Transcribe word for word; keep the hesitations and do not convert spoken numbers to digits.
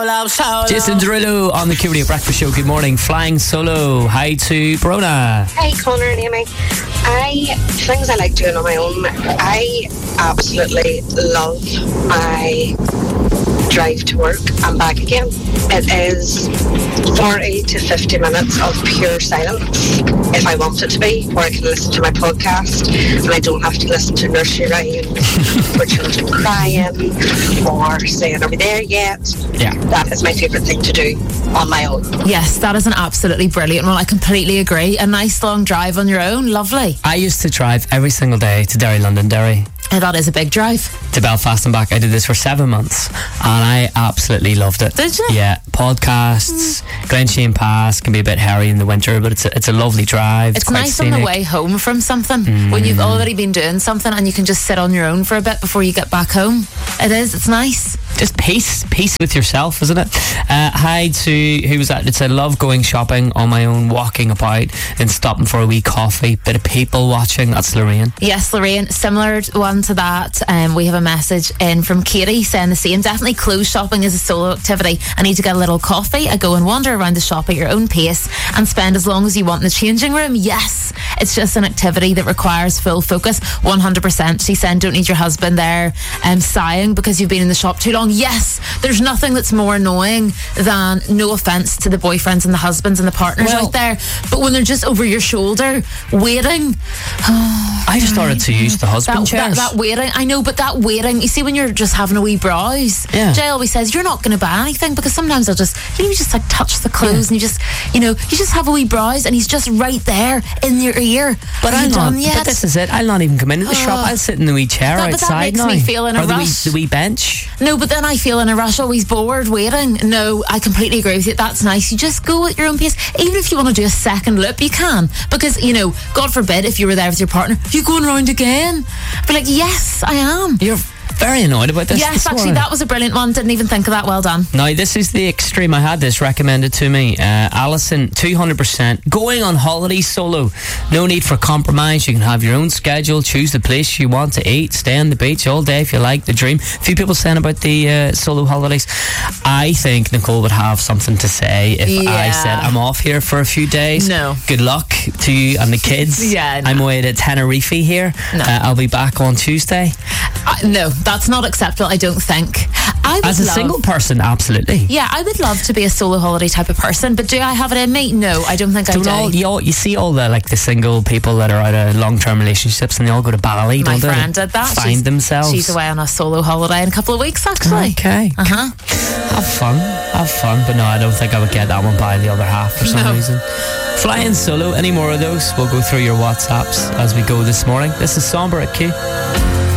solo, solo. Jason Derulo on the Q Radio Breakfast Show. Good morning. Flying solo. Hi to Brona. Hi, Connor and Amy. I things I like doing on my own. I absolutely love my drive to work and back again. It is forty to fifty minutes of pure silence if I want it to be, where I can listen to my podcast and I don't have to listen to nursery rhymes or children crying or saying, are we there yet? Yeah. That is my favourite thing to do on my own. Yes, that is an absolutely brilliant one. I completely agree. A nice long drive on your own, lovely. I used to drive every single day to Derry, Londonderry. And that is a big drive. To Belfast and back. I did this for seven months and I absolutely loved it. Did you? Yeah. Podcasts, mm. Glenshane Pass can be a bit hairy in the winter, but it's a, it's a lovely drive. It's, it's nice scenic. on the way home from something mm. when you've already been doing something and you can just sit on your own for a bit before you get back home. It is, it's nice. Just peace, peace with yourself, isn't it? Uh, hi to, who was that? It's I love going shopping on my own, walking about and stopping for a wee coffee, bit of people watching. That's Lorraine. Yes, Lorraine, similar one to that. Um, we have a message in from Katie saying the same. Definitely clothes shopping is a solo activity. I need to get a little coffee. I go and wander around the shop at your own pace and spend as long as you want in the changing room. Yes, it's just an activity that requires full focus. one hundred percent. She said don't need your husband there um, sighing because you've been in the shop too long. Yes, there's nothing that's more annoying than, no offence to the boyfriends and the husbands and the partners well, out there, but when they're just over your shoulder waiting. Oh, I just started to use the husband that, chairs. That, that waiting, I know, but that waiting, you see when you're just having a wee browse, yeah. Jay always says you're not going to buy anything because sometimes I'll just, you know, you just like touch the clothes yeah. and you just, you know, you just have a wee browse and he's just right there in your ear. But Are I'm you not, done yet? but this is it. I'll not even come into the oh. shop. I'll sit in the wee chair that, outside but that makes now. me feel in a or the rush. Wee, the wee bench. No, but then I feel in a rush, always bored, waiting. No, I completely agree with you. That's nice. You just go at your own pace. Even if you want to do a second loop, you can. Because, you know, God forbid, if you were there with your partner, you going round again. I'd be like, yes, I am. You're very annoyed about this. Yes, this actually, morning. that was a brilliant one. Didn't even think of that. Well done. Now, this is the extreme. I had this recommended to me. Uh, Alison, two hundred percent. Going on holiday solo. No need for compromise. You can have your own schedule. Choose the place you want to eat. Stay on the beach all day if you like. The dream. A few people saying about the uh, solo holidays. I think Nicole would have something to say if yeah. I said, I'm off here for a few days. No. Good luck to you and the kids. yeah, no. I'm away to Tenerife here. No. Uh, I'll be back on Tuesday. Uh, no, that's not acceptable, I don't think. I would As a love, single person, absolutely. Yeah, I would love to be a solo holiday type of person, but do I have it in me? No, I don't think don't I do. All, you, all, you see all the like the single people that are out of long-term relationships and they all go to Bali, My don't they? friend did that. Find she's, themselves. She's away on a solo holiday in a couple of weeks, actually. Okay. Uh-huh. Have fun. Have fun. But no, I don't think I would get that one by the other half for some no. reason. Flying solo, any more of those? We'll go through your WhatsApps as we go this morning. This is Somber at Q.